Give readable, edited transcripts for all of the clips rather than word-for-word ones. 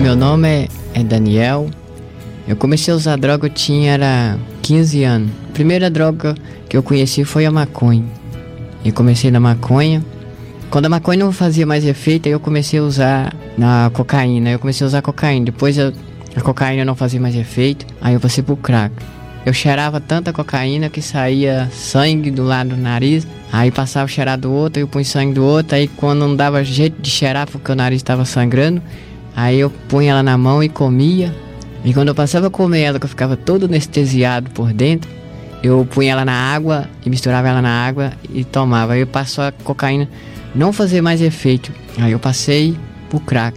meu nome é Daniel. Eu comecei a usar droga, era 15 anos. A primeira droga que eu conheci foi a maconha. Eu comecei na maconha. Quando a maconha não fazia mais efeito, aí eu comecei a usar na cocaína. Eu comecei a usar cocaína. Depois a cocaína não fazia mais efeito, aí eu passei pro crack. Eu cheirava tanta cocaína que saía sangue do lado do nariz. Aí passava o cheirar do outro, eu punha sangue do outro. Aí quando não dava jeito de cheirar porque o nariz estava sangrando, aí eu punha ela na mão e comia. E quando eu passava a comer ela, que eu ficava todo anestesiado por dentro, eu punha ela na água e misturava ela na água e tomava. Aí eu passou a cocaína não fazer mais efeito. Aí eu passei pro crack.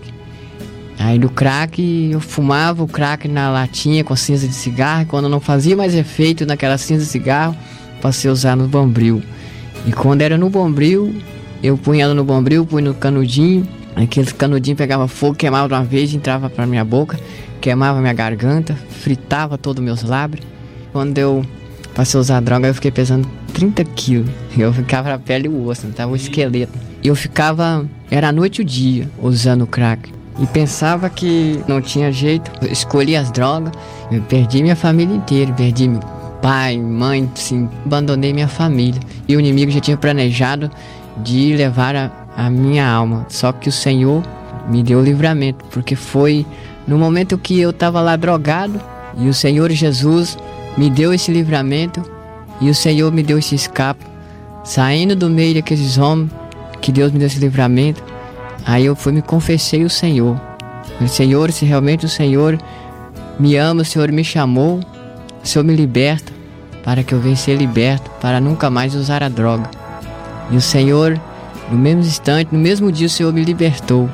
Aí do crack eu fumava o crack na latinha com cinza de cigarro. E quando não fazia mais efeito naquela cinza de cigarro, passei a usar no bombril. E quando era no bombril, eu punha ela no bombril, punha no canudinho. Aquele canudinho pegava fogo, queimava de uma vez, entrava pra minha boca, queimava minha garganta, fritava todos os meus lábios. Quando eu passei a usar droga, eu fiquei pesando 30 quilos. Eu ficava na pele e o osso, tava um esqueleto. E eu ficava, era a noite e o dia, usando crack. E pensava que não tinha jeito. Eu escolhi as drogas, eu perdi minha família inteira, perdi meu pai, mãe, assim, abandonei minha família. E o inimigo já tinha planejado de levar a minha alma. Só que o Senhor me deu o livramento, porque foi no momento que eu estava lá drogado, e o Senhor Jesus me deu esse livramento, e o Senhor me deu esse escape, saindo do meio daqueles homens, que Deus me deu esse livramento. Aí eu fui me confessei o Senhor. O Senhor, se realmente o Senhor me ama, o Senhor me chamou, o Senhor me liberta, para que eu venha ser liberto, para nunca mais usar a droga. E o Senhor, no mesmo instante, no mesmo dia, o Senhor me libertou.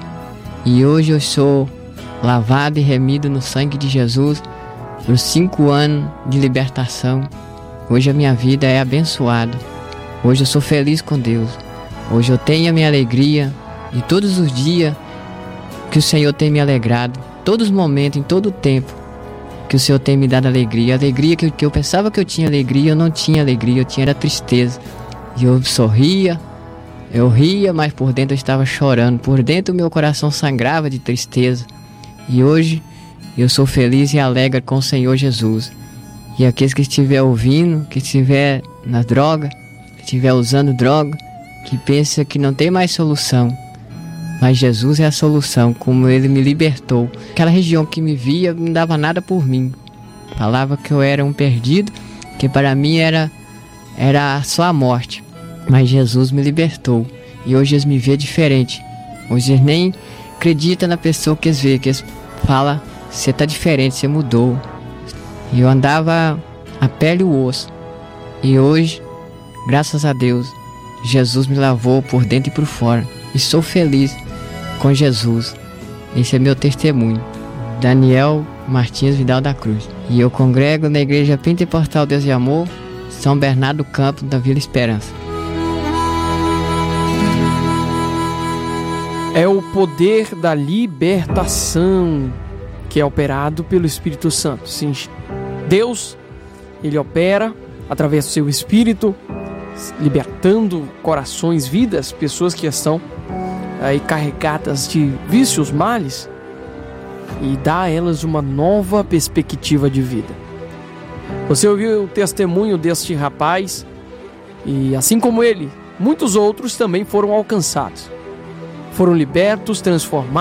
E hoje eu sou lavado e remido no sangue de Jesus por 5 anos de libertação. Hoje a minha vida é abençoada. Hoje eu sou feliz com Deus. Hoje eu tenho a minha alegria. E todos os dias que o Senhor tem me alegrado, todos os momentos, em todo o tempo que o Senhor tem me dado alegria. Alegria que eu pensava que eu tinha alegria, eu não tinha alegria, eu tinha era tristeza. E eu sorria, eu ria, mas por dentro eu estava chorando. Por dentro o meu coração sangrava de tristeza. E hoje eu sou feliz e alegre com o Senhor Jesus. E aqueles que estiver ouvindo, que estiver na droga, que estiver usando droga, que pensa que não tem mais solução, mas Jesus é a solução, como Ele me libertou. Aquela região que me via não dava nada por mim. Falava que eu era um perdido, que para mim era só a morte. Mas Jesus me libertou. E hoje eles me vê diferente. Hoje eles nem acreditam na pessoa que eles vê, que eles falam, você está diferente, você mudou. E eu andava a pele e o osso. E hoje, graças a Deus, Jesus me lavou por dentro e por fora. E sou feliz com Jesus. Esse é meu testemunho. Daniel Martins Vidal da Cruz. E eu congrego na Igreja Pentecostal Deus e Amor, São Bernardo do Campo, da Vila Esperança. É o poder da libertação que é operado pelo Espírito Santo. Sim, Deus, Ele opera através do seu Espírito, libertando corações, vidas, pessoas que estão aí carregadas de vícios, males, e dá a elas uma nova perspectiva de vida. Você ouviu o testemunho deste rapaz, e assim como ele, muitos outros também foram alcançados, foram libertos, transformados,